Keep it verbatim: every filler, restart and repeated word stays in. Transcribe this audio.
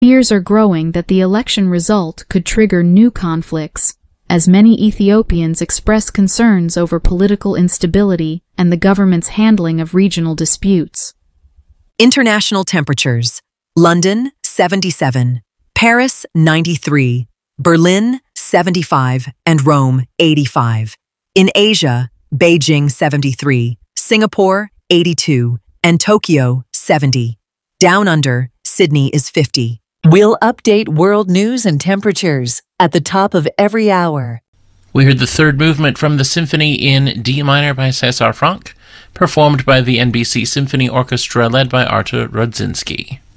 Fears are growing that the election result could trigger new conflicts, as many Ethiopians express concerns over political instability and the government's handling of regional disputes. International temperatures: London, seventy-seven, Paris, ninety-three, Berlin, seventy-five, and Rome, eighty-five. In Asia, Beijing, seventy-three, Singapore, eighty-two, and Tokyo, seventy. Down under, Sydney is fifty. We'll update world news and temperatures at the top of every hour. We heard the third movement from the Symphony in D minor by César Franck, performed by the N B C Symphony Orchestra led by Artur Rudzinski.